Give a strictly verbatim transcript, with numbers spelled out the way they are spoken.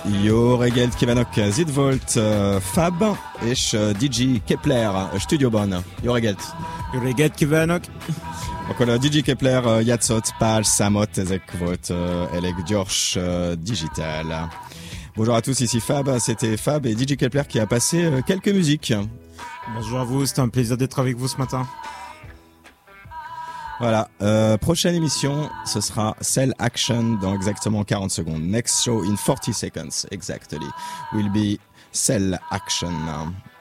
Jo regelt kivanok Zidvolt, uh, Fab és uh, D J Kepler uh, studioban. Jó reggelt! Jó reggelt kívánok! Akkor a D J Kepler uh, játszott pár számot, ezek volt uh, elég gyors uh, digital. Bonjour à tous, ici Fab, c'était Fab et D J Kepler qui a passé uh, quelques musiques. Bonjour à vous, c'était un plaisir d'être avec vous ce matin. Voilà, euh, prochaine émission, ce sera Cell Action dans exactement quarante secondes. Next show in forty seconds, exactly, will be Cell Action.